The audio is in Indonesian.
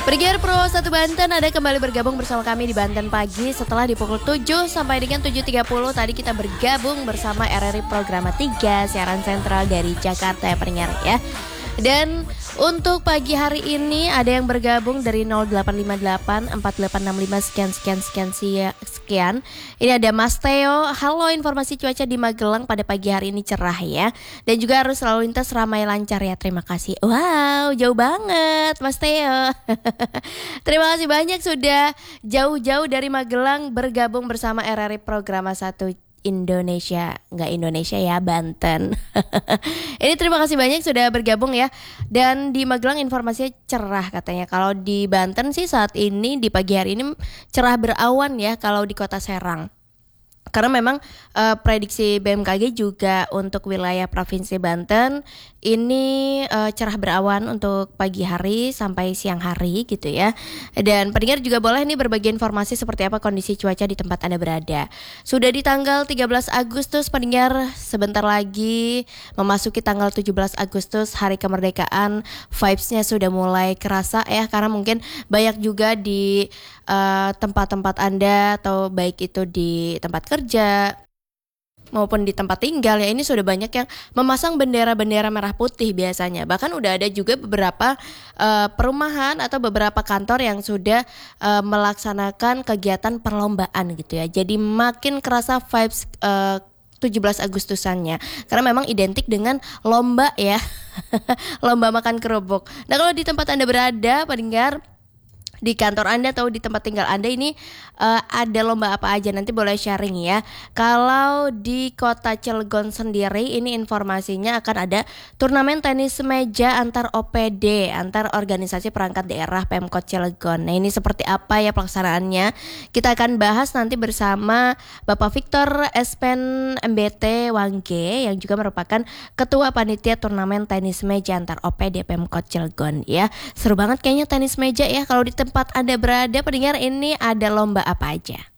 Pendengar Pro 1 Banten ada kembali bergabung bersama kami di Banten Pagi. Setelah di pukul 7 sampai dengan 7.30 tadi kita bergabung bersama RRI Programa 3 siaran sentral dari Jakarta ya pendengar ya. Dan untuk pagi hari ini ada yang bergabung dari 0858 4865 sekian. Ini ada Mas Theo. Halo, informasi cuaca di Magelang pada pagi hari ini cerah ya. Dan juga arus lalu lintas ramai lancar ya. Terima kasih. Wow, jauh banget Mas Theo. Terima kasih banyak sudah jauh-jauh dari Magelang bergabung bersama RRI Programa 1 Indonesia, nggak Indonesia ya, Banten. Ini terima kasih banyak sudah bergabung ya. Dan di Magelang informasinya cerah katanya. Kalau di Banten sih saat ini di pagi hari ini cerah berawan ya kalau di Kota Serang. Karena memang prediksi BMKG juga untuk wilayah Provinsi Banten ini cerah berawan untuk pagi hari sampai siang hari gitu ya. Dan pendengar juga boleh nih berbagi informasi seperti apa kondisi cuaca di tempat Anda berada. Sudah di tanggal 13 Agustus pendengar, sebentar lagi memasuki tanggal 17 Agustus hari kemerdekaan. Vibes-nya sudah mulai kerasa ya, karena mungkin banyak juga di tempat-tempat Anda atau baik itu di tempat kerja maupun di tempat tinggal ya, ini sudah banyak yang memasang bendera-bendera merah putih biasanya. Bahkan udah ada juga beberapa perumahan atau beberapa kantor yang sudah melaksanakan kegiatan perlombaan gitu ya. Jadi makin kerasa vibes 17 Agustusannya karena memang identik dengan lomba ya. Lomba makan kerupuk. Nah, kalau di tempat Anda berada pendengar, di kantor Anda atau di tempat tinggal Anda ini ada lomba apa aja, nanti boleh sharing ya. Kalau di Kota Cilegon sendiri ini informasinya akan ada turnamen tenis meja antar OPD, antar organisasi perangkat daerah Pemkot Cilegon. Nah, ini seperti apa ya pelaksanaannya? Kita akan bahas nanti bersama Bapak Victor Espen MBT Wangge yang juga merupakan Ketua Panitia Turnamen Tenis Meja antar OPD Pemkot Cilegon ya. Seru banget kayaknya tenis meja ya. Kalau di tempat Anda berada pendengar, ini ada lomba apa aja?